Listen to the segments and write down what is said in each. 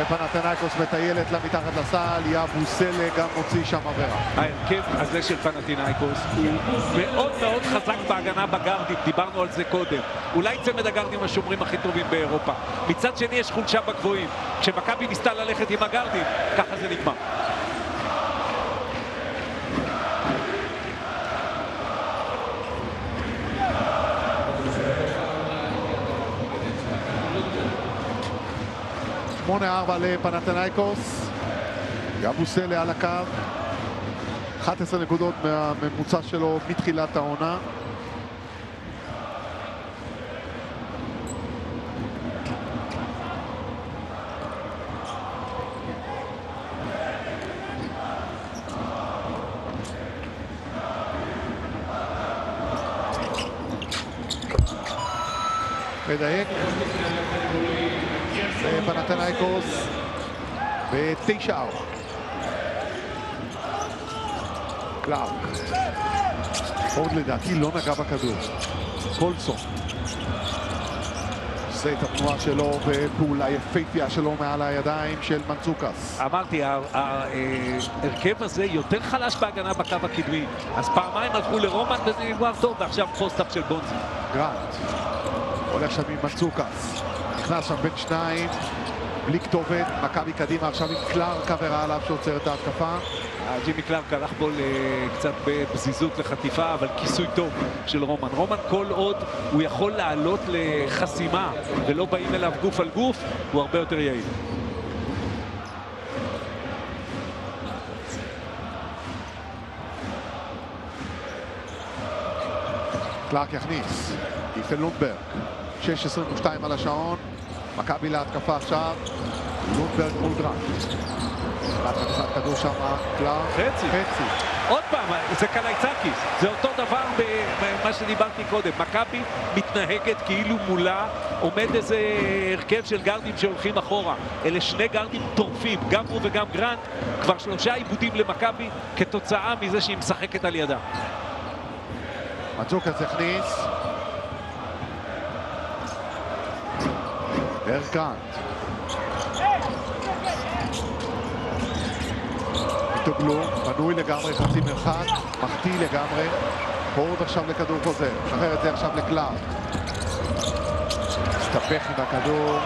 ופנתנייקוס מטיילת לה מתחת לסל, יבוסלה גם מוציא שם עבירה. ההרכב הזה של פנתנייקוס הוא מאוד מאוד חזק בהגנה בגארדים, דיברנו על זה קודם. אולי צמד הגארדים השומרים הכי טובים באירופה. מצד שני יש חולשה בגבוהים. כשמכבי ניסתה ללכת עם הגארדים, ככה זה נגמר. שמונה 4 לפנתנייקוס, יבוסלה על הקו, 11 נקודות מהממוצע שלו מתחילת העונה. מדייק פנתנייקוס ב9-4. קלארק עוד לדעתי לא נגע בכדור. קולסון עושה את התנועה שלו בפעולה יפהפייה שלו מעל הידיים של מנצוקס. אמרתי, ההרכב הזה יותר חלש בהגנה בקו הקדמי, אז פעמיים הלכו לרומן וזה נגמר טוב, ועכשיו פוסט-אפ של בונזי. גרנט הולך שם עם מנצוקס, נכנס שם בין שניים, בלי כתובת, מכבי קדימה עכשיו עם קלארק עבירה עליו שעוצר את ההתקפה. ג'ימי קלארק הלך בו קצת בזיזות לחטיפה, אבל כיסוי טוב של רומן. רומן כל עוד הוא יכול לעלות לחסימה ולא באים אליו גוף על גוף, הוא הרבה יותר יעיל. קלארק יכניס, יפן לונדברג, 6:22 על השעון, מכבי להתקפה עכשיו, לונדברג מול גרנט. קלארק נכנס כדור שם, קלארק, חצי. עוד פעם, זה קלייצקיס, זה אותו דבר במה שדיברתי קודם. מכבי מתנהגת כאילו מולה עומד איזה הרכב של גארדים שהולכים אחורה. אלה שני גארדים טורפים, גם הוא וגם גרנט, כבר 3 עיבודים למכבי כתוצאה מזה שהיא משחקת על ידה. מנצוקס הכניס, גרנט מתוגלו, בנוי לגמרי, חצי מרחק, מחטיא לגמרי. פורד עכשיו לכדור חוזר, שחרר את זה עכשיו לקלארק, מסתפך עם הכדור.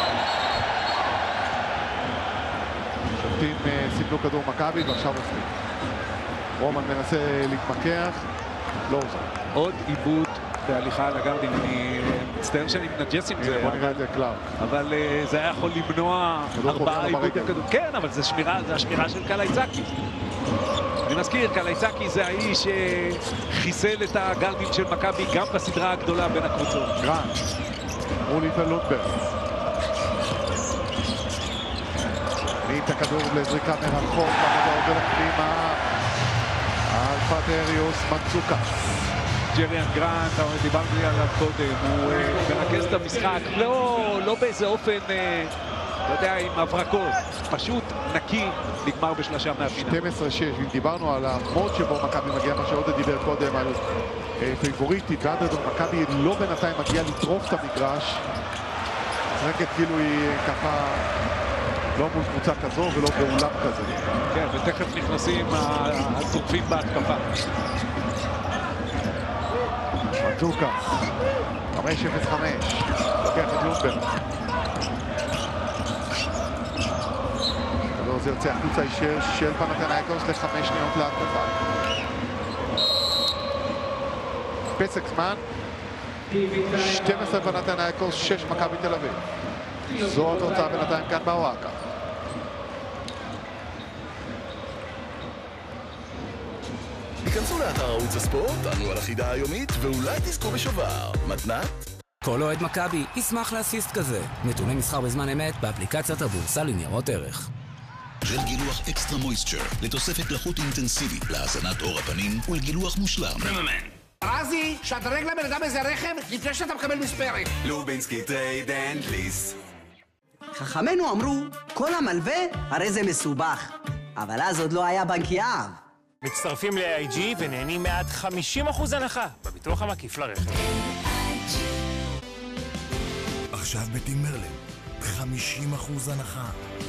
שופטים סימנו כדור מכבי ועכשיו עושים. רומן מנסה להתמקח, לא עוזר. עוד עיבוד בהליכה על הגארדים, אני מצטער שאני מתנג'ס עם זה. בוא נראה את זה קלארק. אבל זה היה יכול למנוע 4 עיבודי כדור. כן, אבל זה השמירה של קלייצקיס. אני מזכיר, קלייצקיס זה האיש שחיסל את הגארדים של מכבי גם בסדרה הגדולה בין הקבוצות. גרנט, מול יפן לונדברג. נעים את הכדור לזריקה מרחוק, הכדור עובר לפנימה. אלפטריוס מנצוקס. ג'ריאן גרנט, דיברתי עליו קודם, הוא מרכז את המשחק, לא באיזה אופן, לא יודע, עם הברקות, פשוט נקי, נגמר בשלושה מהפינה. 12-6, אם דיברנו על המוד שבו מכבי מגיע, מה שעוד דיבר קודם על פייבוריטית, ואנדרדוג, מכבי לא בינתיים מגיע לטרוף את המגרש, משחקת כאילו היא ככה לא מול קבוצה כזו ולא באולם כזה. כן, ותכף נכנסים הטורפים בהתקפה. מנצוקס, 5-0-5, לוקח את לונדברג. כדור זה יוצא החוצה ישיר של פנתנייקוס ל5 שניות להתקפה. פסק זמן, 12 פנתנייקוס, 6 מכבי תל אביב. זו התוצאה בינתיים כאן באוהקה. היכנסו לאתר ערוץ הספורט, תענו על החידה היומית, ואולי תזכו בשובר. מתנת? כל אוהד מכבי ישמח לאסיסט כזה. נתוני מסחר בזמן אמת באפליקציית הבורסה לניירות ערך. ג'ל גילוח אקסטרה מויסטר, לתוספת לחות אינטנסיבית, להזנת עור הפנים ולגילוח מושלם. רזי, שדרג לבן אדם איזה רכב לפני שאתה מקבל מספרת. לובינסקי טרייד אנד ליס. חכמינו אמרו, כל המלווה הרי זה מסובך. אבל אז עוד לא היה בנק יהב. מצטרפים ל-AIG ונהנים מעד 50% הנחה בביטוח המקיף לרכב. עכשיו בטימברלנד, 50% הנחה.